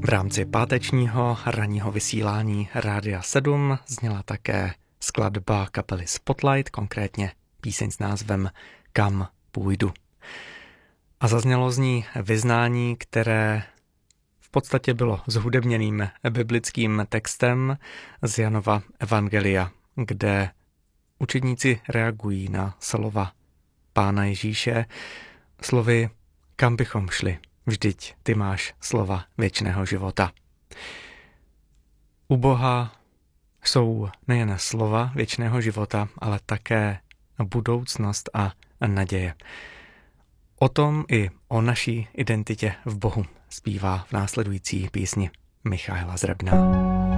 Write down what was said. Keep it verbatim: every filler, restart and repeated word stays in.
V rámci pátečního ranního vysílání Rádia sedm zněla také skladba kapely Spotlight, konkrétně píseň s názvem Kam půjdu. A zaznělo z ní vyznání, které v podstatě bylo zhudebněným biblickým textem z Janova evangelia, kde učedníci reagují na slova Pána Ježíše slovy: kam bychom šli, vždyť ty máš slova věčného života. U Boha jsou nejen slova věčného života, ale také budoucnost a naděje. O tom i o naší identitě v Bohu zpívá v následující písni Michaela Zrebná.